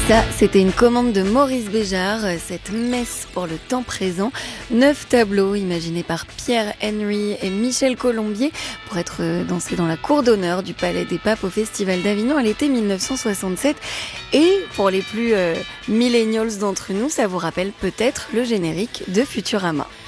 Ça, c'était une commande de Maurice Béjart, cette messe pour le temps présent. 9 tableaux imaginés par Pierre Henry et Michel Colombier pour être dansés dans la cour d'honneur du Palais des Papes au Festival d'Avignon à l'été 1967. Et pour les plus millennials d'entre nous, ça vous rappelle peut-être le générique de Futurama.